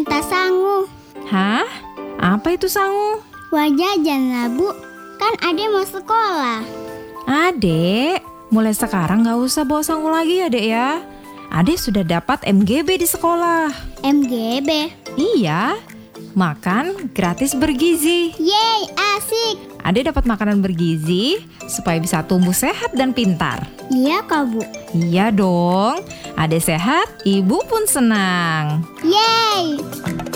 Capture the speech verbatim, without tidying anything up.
minta sangu. Hah? Apa itu sangu? Wajajan lah Bu, kan Ade mau sekolah. Adek, mulai sekarang gak usah bawa sangu lagi ya dek ya. Adek sudah dapat M G B di sekolah. M G B? Iya, makan gratis bergizi. Yeay, asik. Adek dapat makanan bergizi supaya bisa tumbuh sehat dan pintar. Iya kak Bu? Iya dong, adek sehat, ibu pun senang. Yeay.